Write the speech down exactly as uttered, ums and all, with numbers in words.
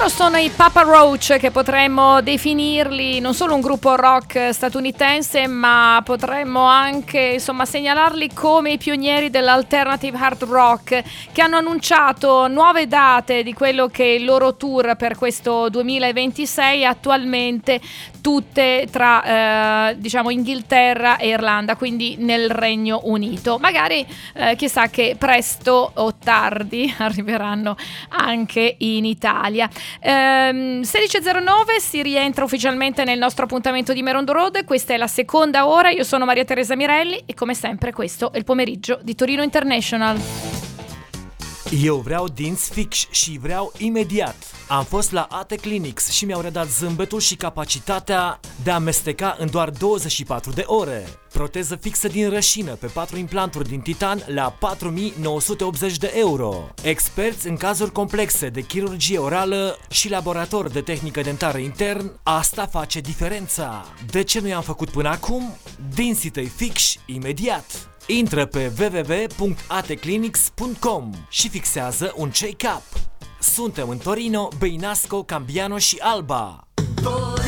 Loro sono i Papa Roach, che potremmo definirli non solo un gruppo rock statunitense, ma potremmo anche insomma segnalarli come i pionieri dell'alternative hard rock, che hanno annunciato nuove date di quello che è il loro tour per questo duemilaventisei, attualmente tutte tra eh, diciamo Inghilterra e Irlanda, quindi nel Regno Unito. Magari eh, chissà che presto o tardi arriveranno anche in Italia. ehm, sedici e zero nove si rientra ufficialmente nel nostro appuntamento di Merondo Road. Questa è la seconda ora, io sono Maria Teresa Mirelli e come sempre questo è il pomeriggio di Torino International. Eu vreau dinți fix și vreau imediat. Am fost la A T Clinics și mi-au redat zâmbetul și capacitatea de a amesteca în doar douăzeci și patru de ore. Proteză fixă din rășină pe patru implanturi din titan la patru mii nouă sute optzeci de euro. Experți în cazuri complexe de chirurgie orală și laborator de tehnică dentară intern, asta face diferența. De ce nu i-am făcut până acum? Dinții tăi fix imediat. Intră pe w w w punct a t clinics punct com și fixează un check-up. Suntem în Torino, Băinasco, Cambiano și Alba.